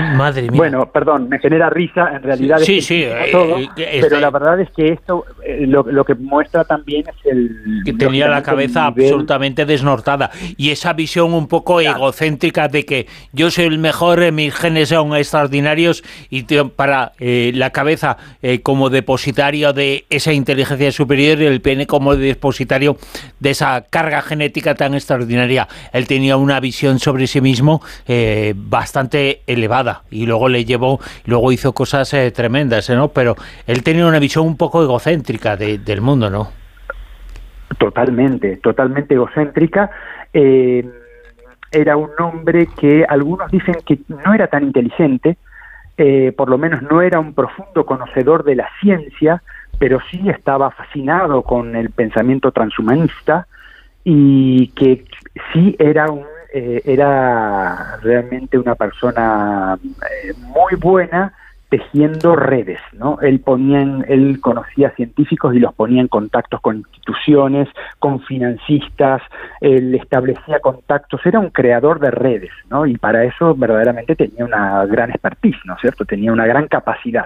Madre mía. Bueno, perdón, me genera risa, en realidad sí, es sí, todo, pero la verdad es que esto lo que muestra también es que tenía la cabeza absolutamente desnortada, y esa visión un poco egocéntrica de que yo soy el mejor, mis genes son extraordinarios, y para la cabeza como depositario de esa inteligencia superior y el pene como depositario de esa carga genética tan extraordinaria. Él tenía una visión sobre sí mismo bastante elevada, y luego luego hizo cosas tremendas, ¿no? Pero él tenía una visión un poco egocéntrica del mundo, ¿no? Totalmente egocéntrica. Era un hombre que algunos dicen que no era tan inteligente, por lo menos no era un profundo conocedor de la ciencia, pero sí estaba fascinado con el pensamiento transhumanista, y que sí era realmente una persona muy buena tejiendo redes, ¿no? Él conocía científicos y los ponía en contactos con instituciones, con financistas, él establecía contactos, era un creador de redes, ¿no? Y para eso verdaderamente tenía una gran expertise, ¿no es cierto? Tenía una gran capacidad.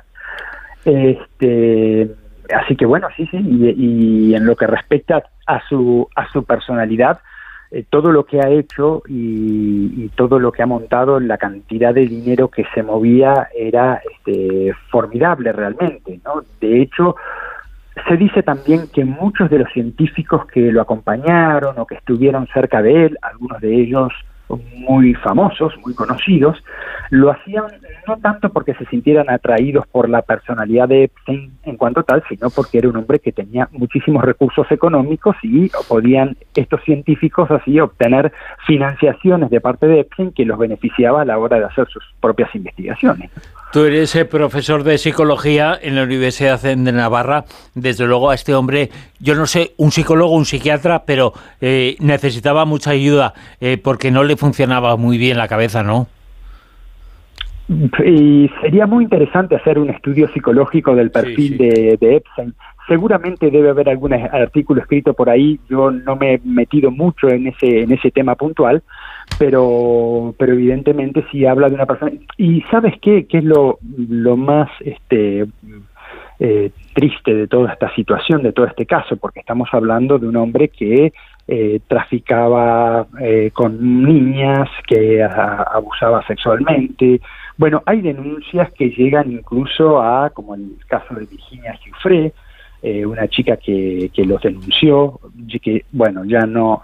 Así que bueno, sí, y en lo que respecta a su personalidad, todo lo que ha hecho y todo lo que ha montado, la cantidad de dinero que se movía era formidable realmente, ¿no? De hecho, se dice también que muchos de los científicos que lo acompañaron o que estuvieron cerca de él, algunos de ellos muy famosos, muy conocidos, lo hacían no tanto porque se sintieran atraídos por la personalidad de Epstein en cuanto tal, sino porque era un hombre que tenía muchísimos recursos económicos y podían estos científicos así obtener financiaciones de parte de Epstein que los beneficiaba a la hora de hacer sus propias investigaciones. Tú eres profesor de psicología en la Universidad de Navarra. Desde luego a este hombre, yo no sé, un psicólogo, un psiquiatra, pero necesitaba mucha ayuda porque no le funcionaba muy bien la cabeza, ¿no? Y sería muy interesante hacer un estudio psicológico del perfil de Epstein. Seguramente debe haber algún artículo escrito por ahí. Yo no me he metido mucho en ese tema puntual, pero evidentemente sí habla de una persona. Y ¿sabes qué es lo más triste de toda esta situación, de todo este caso? Porque estamos hablando de un hombre que traficaba con niñas, que abusaba sexualmente. Bueno, hay denuncias que llegan incluso a, como el caso de Virginia Giuffre, una chica que los denunció, que bueno, ya no,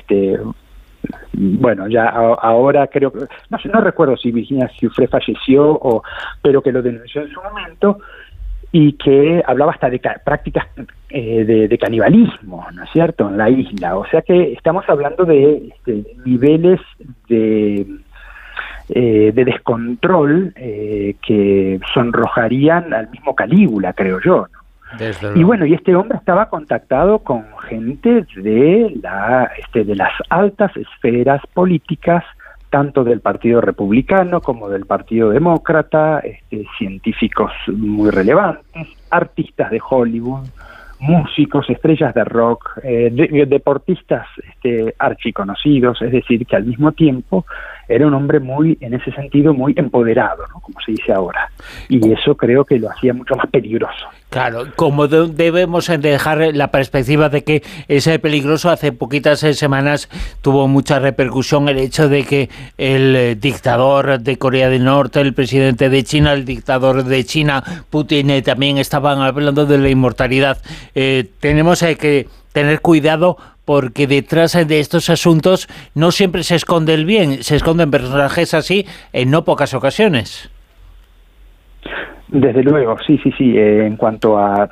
bueno, ya ahora creo que, no recuerdo si Virginia Giuffre falleció, pero que lo denunció en su momento, y que hablaba hasta de prácticas de canibalismo, ¿no es cierto?, en la isla. O sea que estamos hablando de niveles de descontrol que sonrojarían al mismo Calígula, creo yo, ¿no? Y bueno, y este hombre estaba contactado con gente de las altas esferas políticas, tanto del Partido Republicano como del Partido Demócrata, científicos muy relevantes, artistas de Hollywood, músicos, estrellas de rock, deportistas archiconocidos. Es decir, que al mismo tiempo era un hombre muy, en ese sentido, muy empoderado, ¿no?, como se dice ahora. Y eso creo que lo hacía mucho más peligroso. Claro, como debemos dejar la perspectiva de que es peligroso. Hace poquitas semanas tuvo mucha repercusión el hecho de que el dictador de Corea del Norte, el presidente de China, el dictador de China, Putin, también estaban hablando de la inmortalidad. Tenemos que tener cuidado, porque detrás de estos asuntos no siempre se esconde el bien, se esconden personajes así en no pocas ocasiones. Desde luego, sí. En cuanto al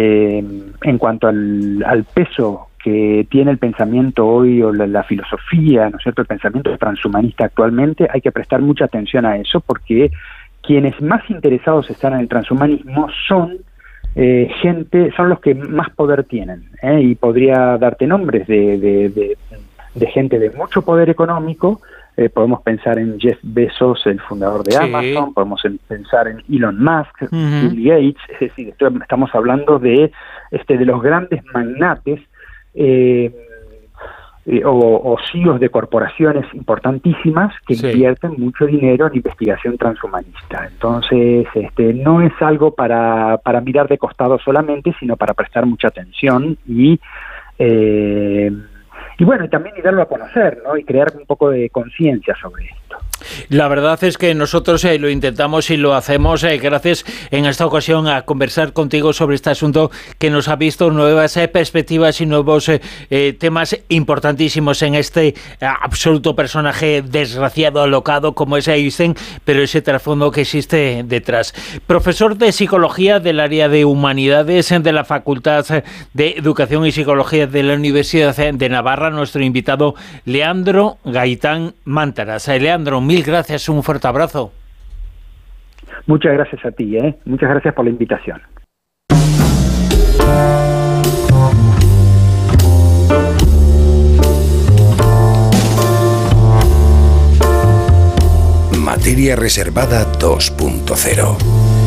peso que tiene el pensamiento hoy, o la filosofía, ¿no es cierto?, el pensamiento transhumanista actualmente, hay que prestar mucha atención a eso, porque quienes más interesados están en el transhumanismo son son los que más poder tienen, y podría darte nombres de gente de mucho poder económico. Podemos pensar en Jeff Bezos, el fundador de Amazon, podemos pensar en Elon Musk, Bill Gates. Es decir, estamos hablando de los grandes magnates. o CEOs de corporaciones importantísimas que Sí. invierten mucho dinero en investigación transhumanista. Entonces, no es algo para mirar de costado solamente, sino para prestar mucha atención y bueno, y también darlo a conocer, ¿no? Y crear un poco de conciencia sobre esto. La verdad es que nosotros lo intentamos y lo hacemos gracias en esta ocasión a conversar contigo sobre este asunto que nos ha visto nuevas perspectivas y nuevos temas importantísimos en este absoluto personaje desgraciado, alocado como es Einstein, pero ese trasfondo que existe detrás. Profesor de Psicología del área de Humanidades de la Facultad de Educación y Psicología de la Universidad de Navarra, nuestro invitado Leandro Gaitán Mántaras. Leandro, mil gracias, un fuerte abrazo. Muchas gracias a ti, muchas gracias por la invitación. Materia Reservada 2.0.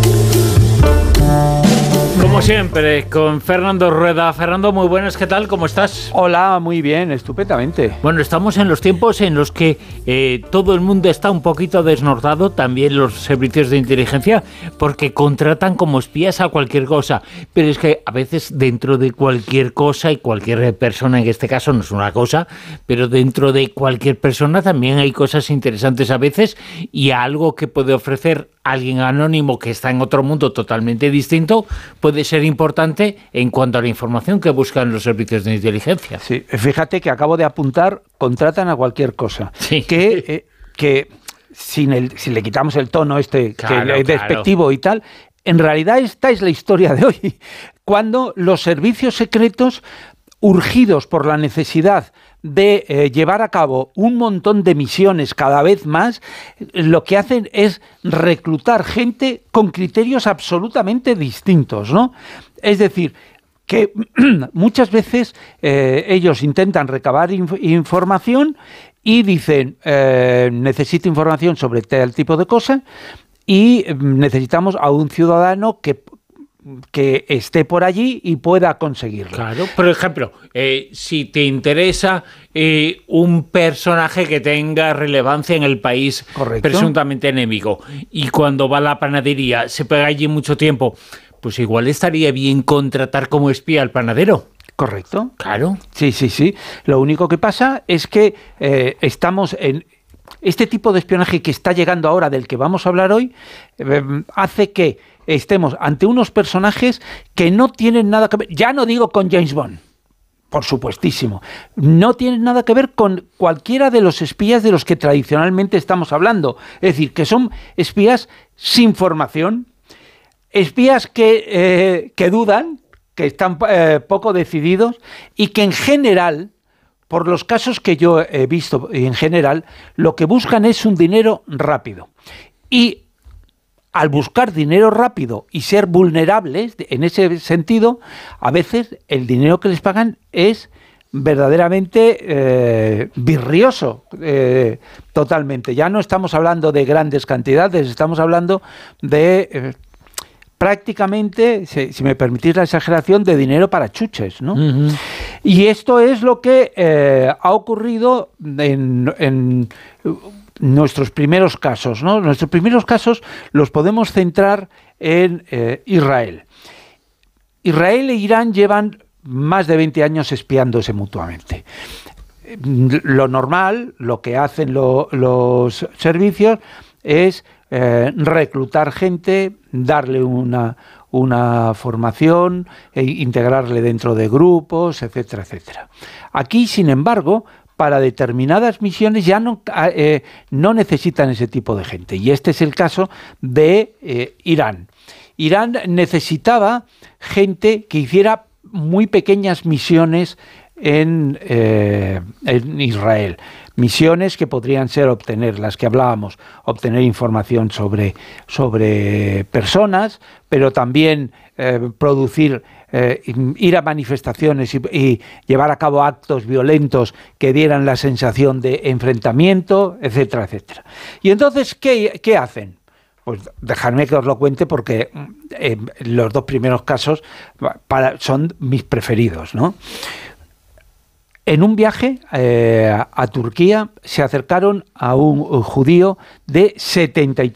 Como siempre, con Fernando Rueda. Fernando, muy buenas, ¿qué tal? ¿Cómo estás? Hola, muy bien, estupendamente. Bueno, estamos en los tiempos en los que todo el mundo está un poquito desnortado, también los servicios de inteligencia, porque contratan como espías a cualquier cosa. Pero es que a veces dentro de cualquier cosa, y cualquier persona en este caso no es una cosa, pero dentro de cualquier persona también hay cosas interesantes a veces, y algo que puede ofrecer alguien anónimo que está en otro mundo totalmente distinto puede ser importante en cuanto a la información que buscan los servicios de inteligencia. Sí, fíjate que acabo de apuntar, contratan a cualquier cosa. Sí. Que si le quitamos el tono Claro, que es despectivo y tal, en realidad esta es la historia de hoy. Cuando los servicios secretos, urgidos por la necesidad de llevar a cabo un montón de misiones cada vez más, lo que hacen es reclutar gente con criterios absolutamente distintos, ¿no? Es decir, que muchas veces ellos intentan recabar información y dicen, necesito información sobre tal tipo de cosas y necesitamos a un ciudadano que esté por allí y pueda conseguirlo. Claro, por ejemplo, si te interesa un personaje que tenga relevancia en el país, correcto, presuntamente enemigo, y cuando va a la panadería se pega allí mucho tiempo, pues igual estaría bien contratar como espía al panadero. Correcto. Claro. Sí. Lo único que pasa es que estamos en... Este tipo de espionaje que está llegando ahora, del que vamos a hablar hoy, hace que estemos ante unos personajes que no tienen nada que ver, ya no digo con James Bond, por supuestísimo, no tienen nada que ver con cualquiera de los espías de los que tradicionalmente estamos hablando. Es decir, que son espías sin formación, espías que dudan, que están poco decididos y que en general, por los casos que yo he visto en general, lo que buscan es un dinero rápido. Y al buscar dinero rápido y ser vulnerables en ese sentido, a veces el dinero que les pagan es verdaderamente virrioso, totalmente. Ya no estamos hablando de grandes cantidades, estamos hablando de... prácticamente, si me permitís la exageración, de dinero para chuches, ¿no? Uh-huh. Y esto es lo que ha ocurrido en nuestros primeros casos, ¿no? Nuestros primeros casos los podemos centrar en Israel. Israel e Irán llevan más de 20 años espiándose mutuamente. Lo normal, lo que hacen los servicios es reclutar gente, darle una formación, integrarle dentro de grupos, etcétera, etcétera. Aquí, sin embargo, para determinadas misiones ya no necesitan ese tipo de gente. Y este es el caso de Irán. Irán necesitaba gente que hiciera muy pequeñas misiones en Israel. Misiones que podrían ser obtener, las que hablábamos, obtener información sobre personas, pero también producir, ir a manifestaciones y llevar a cabo actos violentos que dieran la sensación de enfrentamiento, etcétera, etcétera. Y entonces, ¿qué hacen? Pues dejadme que os lo cuente porque los dos primeros casos son mis preferidos, ¿no? En un viaje a Turquía se acercaron a un judío de 73